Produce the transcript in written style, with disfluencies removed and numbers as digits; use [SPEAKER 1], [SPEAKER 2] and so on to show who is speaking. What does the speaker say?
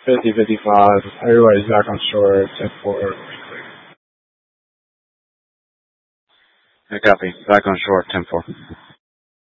[SPEAKER 1] 50-55. Everybody's back on shore. 10-4.
[SPEAKER 2] I copy. Back on shore. 10-4.